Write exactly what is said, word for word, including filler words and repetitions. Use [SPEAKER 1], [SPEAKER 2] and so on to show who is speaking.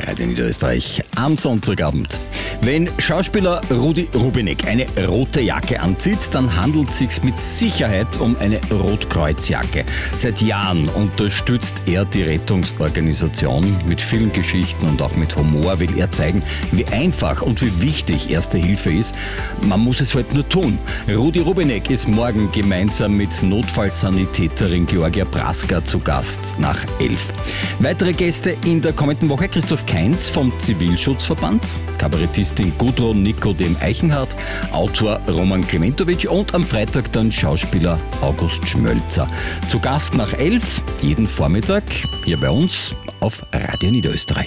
[SPEAKER 1] Radio Niederösterreich am Sonntagabend. Wenn Schauspieler Rudi Rubinek eine rote Jacke anzieht, dann handelt es sich mit Sicherheit um eine Rotkreuzjacke. Seit Jahren unterstützt er die Rettungsorganisation. Mit vielen Geschichten und auch mit Humor will er zeigen, wie einfach und wie wichtig Erste Hilfe ist. Man muss es halt nur tun. Rudi Rubinek ist morgen gemeinsam mit Notfallsanitäterin Georgia Praska zu Gast nach elf. Weitere Gäste in der kommenden Woche: Christoph Kainz vom Zivilschutzverband, Kabarettistin Gudrun Nikodem Eichenhardt, Autor Roman Klementovic und am Freitag dann Schauspieler August Schmölzer. Zu Gast nach elf, jeden Vormittag, hier bei uns auf Radio Niederösterreich.